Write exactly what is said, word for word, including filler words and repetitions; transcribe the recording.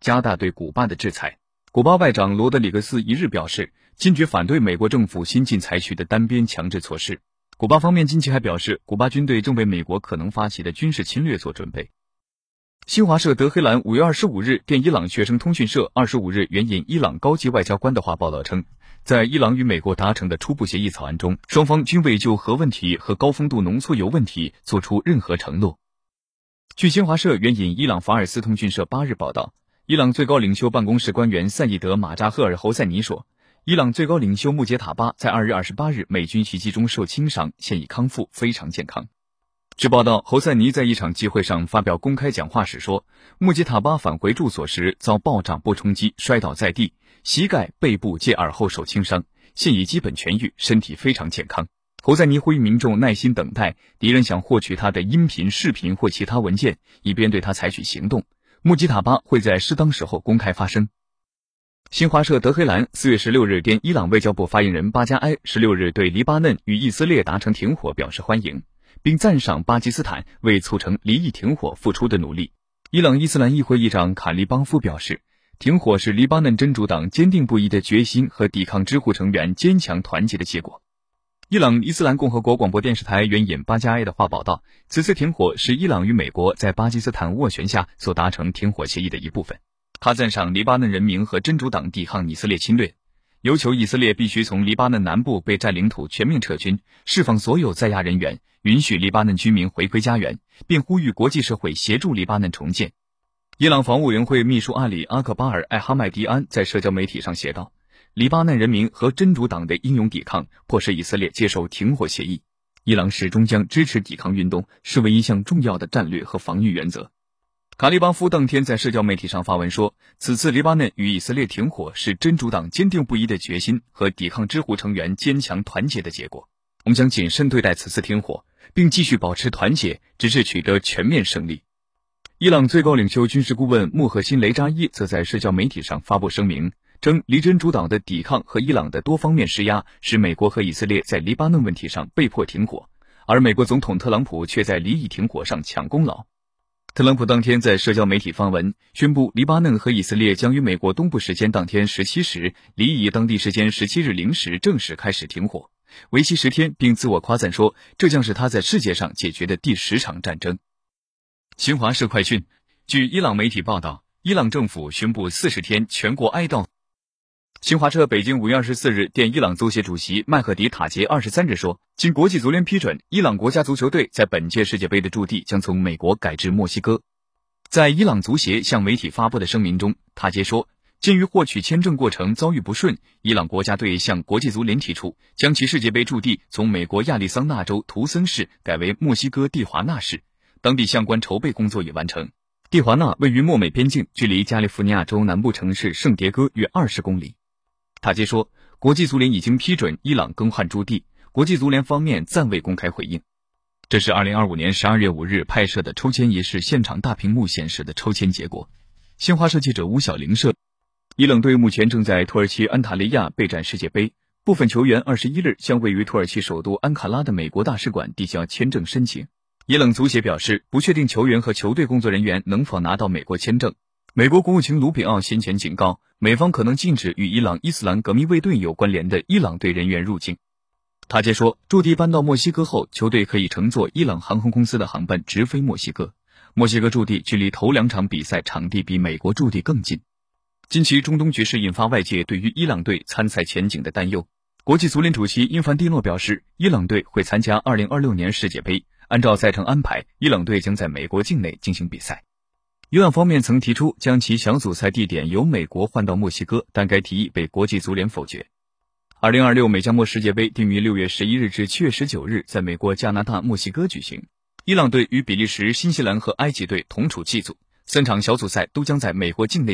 加大对古巴的制裁。古巴外长罗德里格斯一日表示，坚决反对美国政府新近采取的单边强制措施。古巴方面近期还表示，古巴军队正为美国可能发起的军事侵略做准备。新华社德黑兰五月二十五日电伊朗学生通讯社二十五日援引伊朗高级外交官的话报道称，在伊朗与美国达成的初步协议草案中，双方均未就核问题和高丰度浓缩铀问题做出任何承诺。据新华社援引伊朗法尔斯通讯社八日报道，伊朗最高领袖办公室官员赛义德·马扎赫尔侯赛尼说，伊朗最高领袖穆杰塔巴在二月二十八日美军袭击中受轻伤，现已康复，非常健康。据报道，侯赛尼在一场集会上发表公开讲话时说，穆杰塔巴返回住所时遭爆炸波冲击，摔倒在地，膝盖、背部及耳后受轻伤，现已基本痊愈，身体非常健康。侯赛尼呼吁民众耐心等待，敌人想获取他的音频、视频或其他文件，以便对他采取行动。穆吉塔巴会在适当时候公开发声。新华社德黑兰四月十六日电伊朗外交部发言人巴加埃十六日对黎巴嫩与以色列达成停火表示欢迎，并赞赏巴基斯坦为促成离异停火付出的努力。伊朗伊斯兰议会议长卡利邦夫表示，停火是黎巴嫩真主党坚定不移的决心和抵抗之护成员坚强团结的结果。伊朗伊斯兰共和国广播电视台援引巴加埃的话报道，此次停火是伊朗与美国在巴基斯坦斡旋下所达成停火协议的一部分。他赞赏黎巴嫩人民和真主党抵抗以色列侵略，要求以色列必须从黎巴嫩南部被占领土全面撤军，释放所有在押人员，允许黎巴嫩居民回归家园，并呼吁国际社会协助黎巴嫩重建。伊朗防务委员会秘书阿里·阿克巴尔·艾哈迈迪安在社交媒体上写道，黎巴嫩人民和真主党的英勇抵抗迫使以色列接受停火协议，伊朗始终将支持抵抗运动视为一项重要的战略和防御原则。卡利邦夫当天在社交媒体上发文说，此次黎巴嫩与以色列停火是真主党坚定不移的决心和抵抗之狐成员坚强团结的结果。我们将谨慎对待此次停火，并继续保持团结，直至取得全面胜利。伊朗最高领袖军事顾问穆赫辛雷扎伊则在社交媒体上发布声明，称黎真主党的抵抗和伊朗的多方面施压使美国和以色列在黎巴嫩问题上被迫停火，而美国总统特朗普却在离异停火上抢功劳。特朗普当天在社交媒体发文宣布，黎巴嫩和以色列将于美国东部时间当天十七时，黎以当地时间十七日零时正式开始停火，为期十天，并自我夸赞说，这将是他在世界上解决的第十场战争。新华社快讯，据伊朗媒体报道，伊朗政府宣布四十天全国哀悼。新华社北京五月二十四日电伊朗足协主席麦赫迪塔杰二十三日说，经国际足联批准，伊朗国家足球队在本届世界杯的驻地将从美国改至墨西哥。在伊朗足协向媒体发布的声明中，塔杰说，鉴于获取签证过程遭遇不顺，伊朗国家队向国际足联提出，将其世界杯驻地从美国亚利桑那州图森市改为墨西哥蒂华纳市，当地相关筹备工作已完成。蒂华纳位于墨美边境，距离加利福尼亚州南部城市圣迭戈约二十公里。塔杰说，国际足联已经批准伊朗更换驻地，国际足联方面暂未公开回应。这是二零二五年十二月五日拍摄的抽签仪式现场大屏幕显示的抽签结果。新华社记者吴晓玲摄。伊朗队目前正在土耳其安塔利亚备战世界杯，部分球员二十一日将位于土耳其首都安卡拉的美国大使馆递交签证申请。伊朗足协表示，不确定球员和球队工作人员能否拿到美国签证。美国国务卿卢比奥先前警告，美方可能禁止与伊朗伊斯兰革命卫队有关联的伊朗队人员入境。塔杰说，驻地搬到墨西哥后，球队可以乘坐伊朗航空公司的航班直飞墨西哥。墨西哥驻地距离头两场比赛场地比美国驻地更近。近期中东局势引发外界对于伊朗队参赛前景的担忧。国际足联主席因凡蒂诺表示，伊朗队会参加二零二六年世界杯，按照赛程安排，伊朗队将在美国境内进行比赛。伊朗方面曾提出将其小组赛地点由美国换到墨西哥，但该提议被国际足联否决。二零二六美加墨世界杯定于六月十一日至七月十九日在美国、加拿大、墨西哥举行。伊朗队与比利时、新西兰和埃及队同处 G 组，三场小组赛都将在美国境内